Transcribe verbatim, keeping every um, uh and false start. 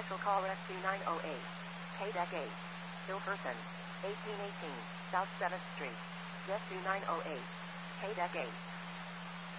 Special call S two nine oh eight. Paydeck eight. Hilferson. eighteen eighteen. South seventh Street. S two nine oh eight. Paydeck eight.